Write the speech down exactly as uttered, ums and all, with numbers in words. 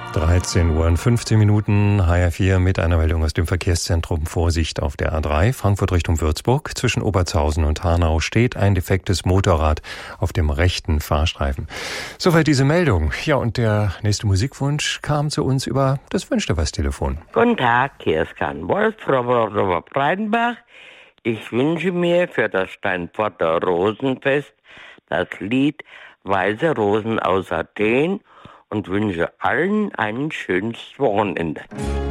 dreizehn Uhr und fünfzehn Minuten, H R vier mit einer Meldung aus dem Verkehrszentrum. Vorsicht auf der A drei, Frankfurt Richtung Würzburg. Zwischen Obertshausen und Hanau steht ein defektes Motorrad auf dem rechten Fahrstreifen. Soweit diese Meldung. Ja, und der nächste Musikwunsch kam zu uns über das Wünsch-dir-was-Telefon. Guten Tag, hier ist Kahn Wolf, Robert Breitenbach. Ich wünsche mir für das Steinforter Rosenfest das Lied Weiße Rosen aus Athen und wünsche allen ein schönes Wochenende.